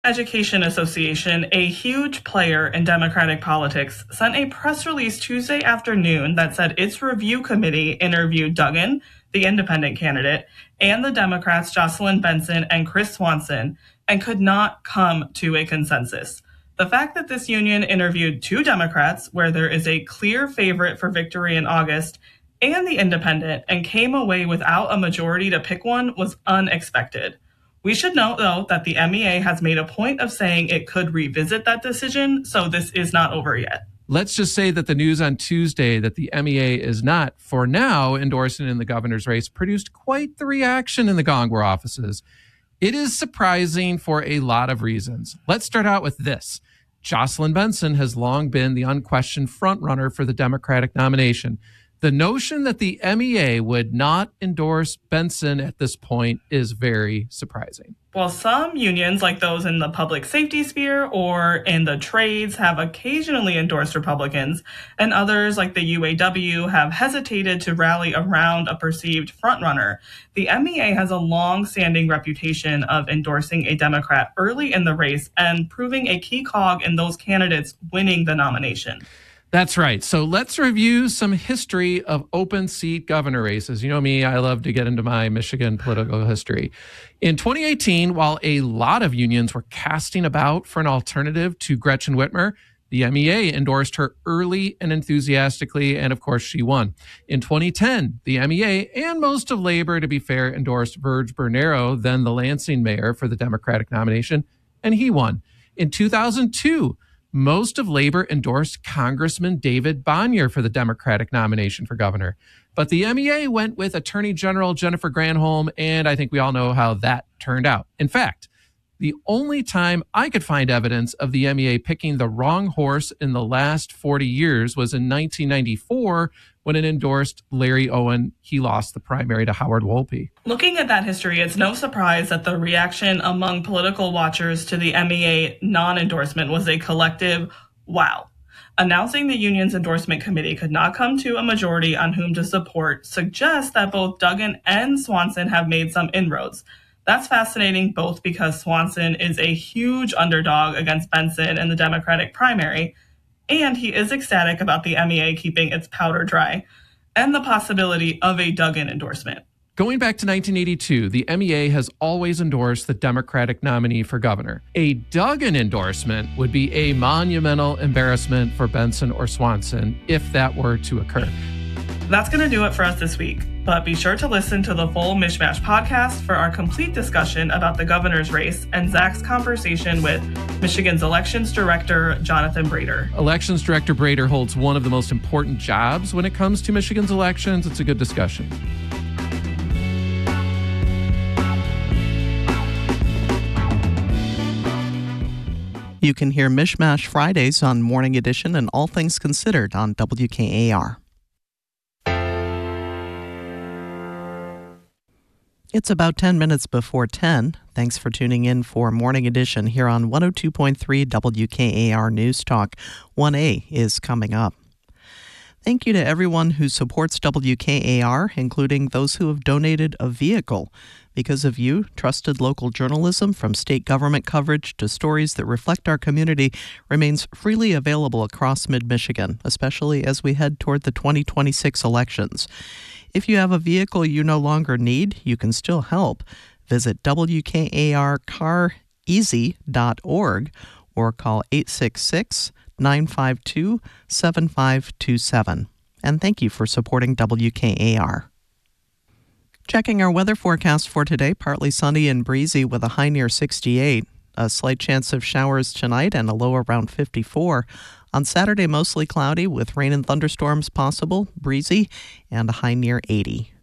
Education Association, a huge player in Democratic politics, sent a press release Tuesday afternoon that said its review committee interviewed Duggan, the independent candidate, and the Democrats Jocelyn Benson and Chris Swanson, and could not come to a consensus. The fact that this union interviewed two Democrats, where there is a clear favorite for victory in August, and the independent, and came away without a majority to pick one, was unexpected. We should note, though, that the MEA has made a point of saying it could revisit that decision, so this is not over yet. Let's just say that the news on Tuesday that the MEA is not, for now, endorsing in the governor's race produced quite the reaction in the Gongwer offices. It is surprising for a lot of reasons. Let's start out with this. Jocelyn Benson has long been the unquestioned frontrunner for the Democratic nomination. The notion that the MEA would not endorse Benson at this point is very surprising. While some unions, like those in the public safety sphere or in the trades, have occasionally endorsed Republicans, and others, like the UAW, have hesitated to rally around a perceived frontrunner, the MEA has a long-standing reputation of endorsing a Democrat early in the race and proving a key cog in those candidates winning the nomination. That's right. So let's review some history of open seat governor races. You know me, I love to get into my Michigan political history. In 2018, while a lot of unions were casting about for an alternative to Gretchen Whitmer, the MEA endorsed her early and enthusiastically, and of course she won. In 2010, the MEA and most of labor, to be fair, endorsed Verge Bernero, then the Lansing mayor, for the Democratic nomination, and he won. In 2002, most of labor endorsed Congressman David Bonnier for the Democratic nomination for governor. But the MEA went with Attorney General Jennifer Granholm, and I think we all know how that turned out. In fact, the only time I could find evidence of the MEA picking the wrong horse in the last 40 years was in 1994 when it endorsed Larry Owen. He lost the primary to Howard Wolpe. Looking at that history, it's no surprise that the reaction among political watchers to the MEA non-endorsement was a collective wow. Announcing the union's endorsement committee could not come to a majority on whom to support suggests that both Duggan and Swanson have made some inroads. That's fascinating, both because Swanson is a huge underdog against Benson in the Democratic primary, and he is ecstatic about the MEA keeping its powder dry, and the possibility of a Duggan endorsement. Going back to 1982, the MEA has always endorsed the Democratic nominee for governor. A Duggan endorsement would be a monumental embarrassment for Benson or Swanson if that were to occur. That's going to do it for us this week, but be sure to listen to the full Mishmash podcast for our complete discussion about the governor's race and Zach's conversation with Michigan's elections director, Jonathan Brader. Elections director Brader holds one of the most important jobs when it comes to Michigan's elections. It's a good discussion. You can hear Mishmash Fridays on Morning Edition and All Things Considered on WKAR. It's about 10 minutes before 10. Thanks for tuning in for Morning Edition here on 102.3 WKAR News Talk. 1A is coming up. Thank you to everyone who supports WKAR, including those who have donated a vehicle. Because of you, trusted local journalism, from state government coverage to stories that reflect our community, remains freely available across mid-Michigan, especially as we head toward the 2026 elections. If you have a vehicle you no longer need, you can still help. Visit WKARCareasy.org or call 866-952-7527. And thank you for supporting WKAR. Checking our weather forecast for today, partly sunny and breezy with a high near 68. A slight chance of showers tonight and a low around 54. On Saturday, mostly cloudy with rain and thunderstorms possible, breezy, and a high near 80.